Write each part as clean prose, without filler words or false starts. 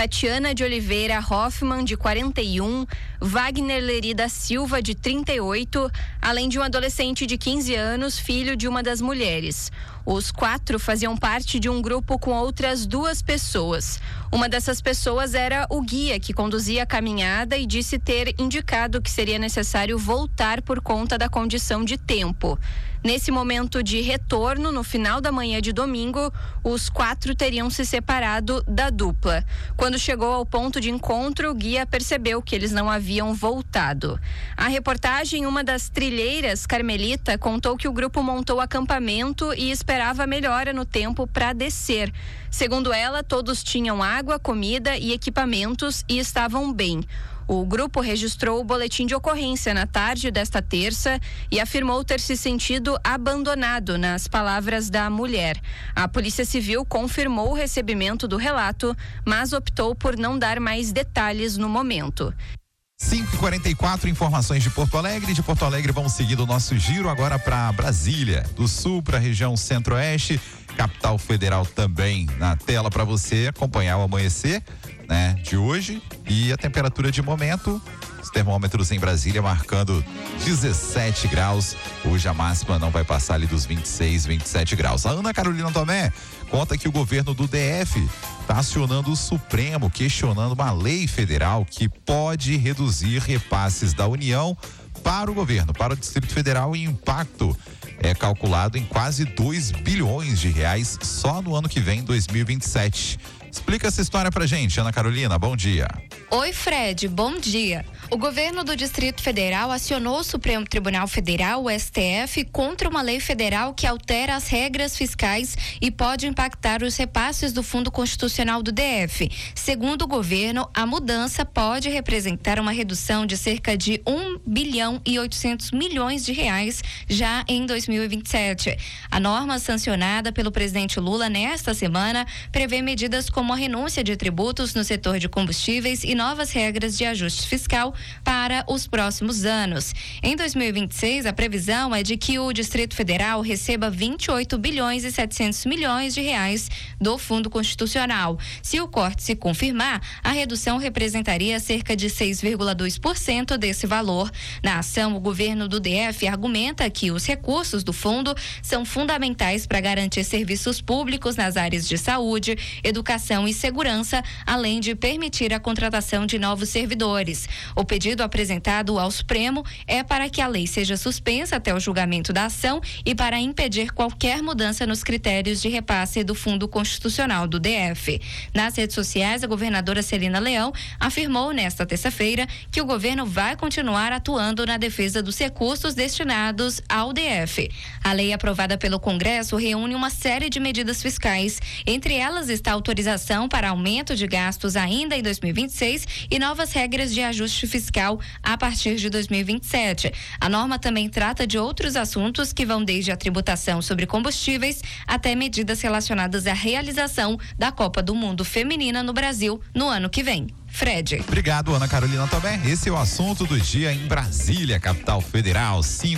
Tatiana de Oliveira Hoffmann, de 41, Wagner Leri da Silva, de 38, além de um adolescente de 15 anos, filho de uma das mulheres. Os 4 faziam parte de um grupo com outras 2 pessoas. Uma dessas pessoas era o guia que conduzia a caminhada e disse ter indicado que seria necessário voltar por conta da condição de tempo. Nesse momento de retorno, no final da manhã de domingo, os 4 teriam se separado da dupla. Quando chegou ao ponto de encontro, o guia percebeu que eles não haviam voltado. A reportagem, uma das trilheiras, Carmelita, contou que o grupo montou acampamento e esperava melhora no tempo para descer. Segundo ela, todos tinham água, comida e equipamentos e estavam bem. O grupo registrou o boletim de ocorrência na tarde desta terça e afirmou ter se sentido abandonado, nas palavras da mulher. A Polícia Civil confirmou o recebimento do relato, mas optou por não dar mais detalhes no momento. 5h44, informações de Porto Alegre. De Porto Alegre vamos seguindo o nosso giro agora para Brasília, do sul para a região centro-oeste, capital federal também na tela para você acompanhar o amanhecer, né, de hoje e a temperatura de momento. Os termômetros em Brasília marcando 17 graus. Hoje a máxima não vai passar ali dos 26, 27 graus. A Ana Carolina Tomé conta que o governo do DF está acionando o Supremo, questionando uma lei federal que pode reduzir repasses da União para o governo, para o Distrito Federal, e impacto é calculado em quase 2 bilhões de reais só no ano que vem, 2027. Explica essa história pra gente, Ana Carolina, bom dia. Oi, Fred, bom dia. O governo do Distrito Federal acionou o Supremo Tribunal Federal, o STF, contra uma lei federal que altera as regras fiscais e pode impactar os repasses do Fundo Constitucional do DF. Segundo o governo, a mudança pode representar uma redução de cerca de 1 bilhão e 800 milhões de reais já em 2027. A norma sancionada pelo presidente Lula nesta semana prevê medidas como a renúncia de tributos no setor de combustíveis e novas regras de ajuste fiscal para os próximos anos. Em 2026, a previsão é de que o Distrito Federal receba 28 bilhões e 700 milhões de reais do Fundo Constitucional. Se o corte se confirmar, a redução representaria cerca de 6,2% desse valor. Na ação, o governo do DF argumenta que os recursos do fundo são fundamentais para garantir serviços públicos nas áreas de saúde, educação e segurança, além de permitir a contratação de novos servidores. O pedido apresentado ao Supremo é para que a lei seja suspensa até o julgamento da ação e para impedir qualquer mudança nos critérios de repasse do Fundo Constitucional do DF. Nas redes sociais, a governadora Celina Leão afirmou nesta terça-feira que o governo vai continuar atuando na defesa dos recursos destinados ao DF. A lei aprovada pelo Congresso reúne uma série de medidas fiscais. Entre elas está a autorização para aumento de gastos ainda em 2026 e novas regras de ajuste fiscal a partir de 2027. A norma também trata de outros assuntos que vão desde a tributação sobre combustíveis até medidas relacionadas à realização da Copa do Mundo Feminina no Brasil no ano que vem. Fred. Obrigado, Ana Carolina também. Esse é o assunto do dia em Brasília, capital federal,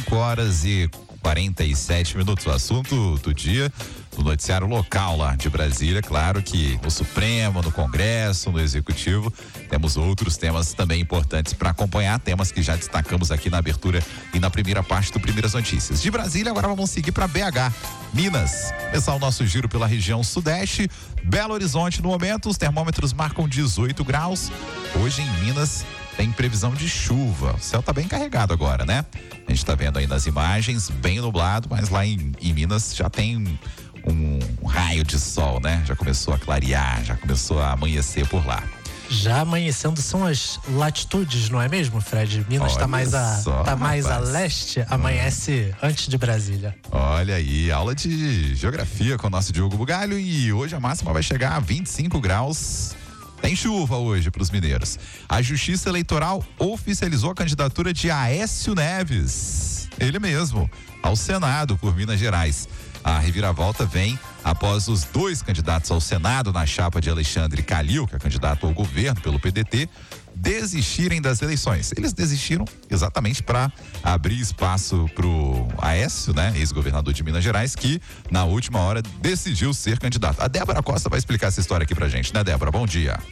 5h47. O assunto do dia no noticiário local lá de Brasília. Claro que no Supremo, no Congresso, no Executivo, temos outros temas também importantes para acompanhar, temas que já destacamos aqui na abertura e na primeira parte do Primeiras Notícias. De Brasília, agora vamos seguir para BH, Minas. Começar o nosso giro pela região sudeste. Belo Horizonte, no momento, os termômetros marcam 18 graus. Hoje em Minas tem previsão de chuva. O céu tá bem carregado agora, né? A gente tá vendo aí nas imagens, bem nublado, mas lá em Minas já tem um raio de sol, né? Já começou a clarear, já começou a amanhecer por lá. Já amanhecendo são as latitudes, não é mesmo, Fred? Minas está mais a leste, amanhece antes de Brasília. Olha aí, aula de geografia com o nosso Diogo Bugalho, e hoje a máxima vai chegar a 25 graus. Tem chuva hoje para os mineiros. A Justiça Eleitoral oficializou a candidatura de Aécio Neves, ele mesmo, ao Senado por Minas Gerais. A reviravolta vem após os 2 candidatos ao Senado na chapa de Alexandre Calil, que é candidato ao governo pelo PDT, desistirem das eleições. Eles desistiram exatamente para abrir espaço pro Aécio, né, ex-governador de Minas Gerais, que na última hora decidiu ser candidato. A Débora Costa vai explicar essa história aqui pra gente, né, Débora? Bom dia.